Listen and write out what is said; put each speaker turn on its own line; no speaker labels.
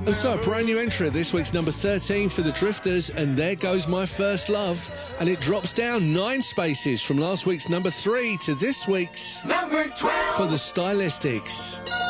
And so, a brand new entry, this week's number 13 for the Drifters, and There Goes My First Love. And it drops down 9 spaces from last week's number 3 to this week's
number 12
for the Stylistics.